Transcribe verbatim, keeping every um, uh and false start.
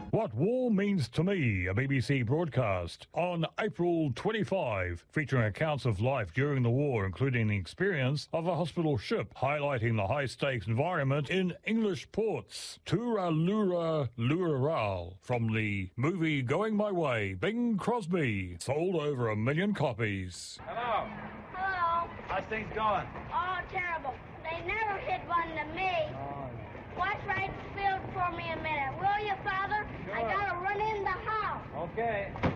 What War Means to Me, a B B C broadcast on April twenty-fifth, featuring accounts of life during the war, including the experience of a hospital ship, highlighting the high-stakes environment in English ports. Turalura Lural, from the movie Going My Way, Bing Crosby, sold over a million copies. Hello. Hello. How's things going? Oh, terrible. They never hit one to me. Oh, Watch right field for me a minute, will you, Father? Sure. I gotta run in the house. okay.